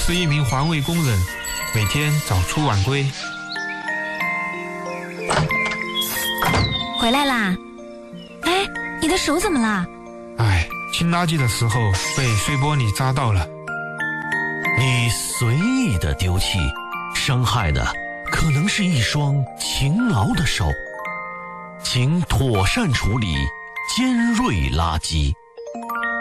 是一名环卫工人，每天早出晚归。 回来啦？哎，你的手怎么了？ 哎，清垃圾的时候被碎玻璃扎到了。 你随意的丢弃，伤害的可能是一双勤劳的手。请妥善处理尖锐垃圾。